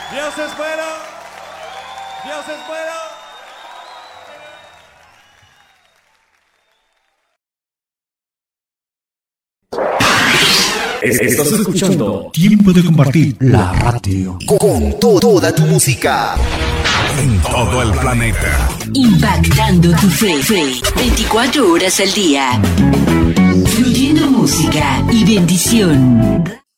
Dios es bueno. Dios es bueno. Estás escuchando Tiempo de Compartir, la radio. Con toda tu música. En todo el planeta. Impactando tu fe. 24 horas al día. Fluyendo música y bendición.